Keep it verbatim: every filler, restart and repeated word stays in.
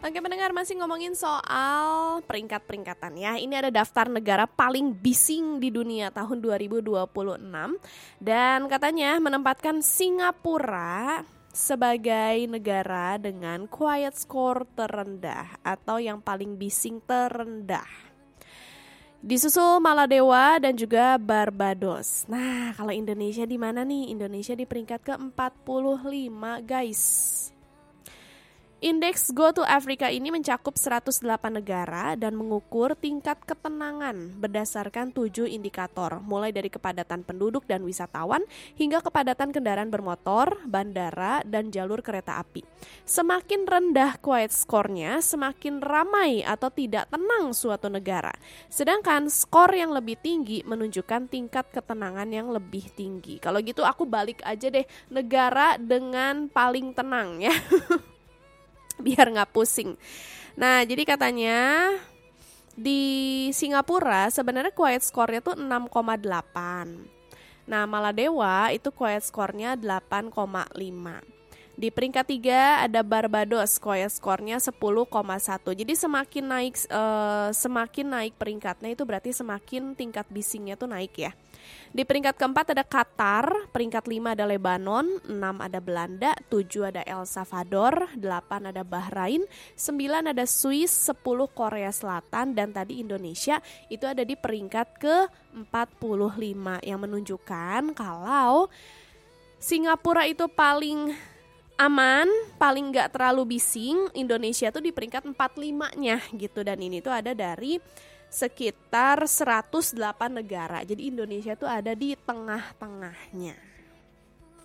Oke pendengar, masih ngomongin soal peringkat-peringkatan ya. Ini ada daftar negara paling bising di dunia tahun dua ribu dua puluh enam. Dan katanya menempatkan Singapura sebagai negara dengan quiet score terendah atau yang paling bising terendah. Disusul Maladewa dan juga Barbados. Nah, kalau Indonesia di mana nih? Indonesia di peringkat ke empat puluh lima, guys. Indeks Go to Africa ini mencakup seratus delapan negara dan mengukur tingkat ketenangan berdasarkan tujuh indikator, mulai dari kepadatan penduduk dan wisatawan hingga kepadatan kendaraan bermotor, bandara, dan jalur kereta api. Semakin rendah quiet score-nya, semakin ramai atau tidak tenang suatu negara. Sedangkan skor yang lebih tinggi menunjukkan tingkat ketenangan yang lebih tinggi. Kalau gitu aku balik aja deh, negara dengan paling tenang ya. Biar nggak pusing. Nah, jadi katanya di Singapura sebenarnya quiet score-nya tuh enam koma delapan. Nah, Maladewa itu quiet score-nya delapan koma lima. Di peringkat tiga ada Barbados, quiet score-nya sepuluh koma satu. Jadi semakin naik uh, semakin naik peringkatnya itu berarti semakin tingkat bisingnya tuh naik ya. Di peringkat keempat ada Qatar, peringkat lima ada Lebanon, enam ada Belanda, tujuh ada El Salvador, delapan ada Bahrain, sembilan ada Swiss, sepuluh Korea Selatan, dan tadi Indonesia itu ada di peringkat ke empat puluh lima yang menunjukkan kalau Singapura itu paling aman, paling gak terlalu bising. Indonesia tuh di peringkat empat puluh lima-nya gitu, dan ini tuh ada dari sekitar seratus delapan negara. Jadi Indonesia tuh ada di tengah-tengahnya.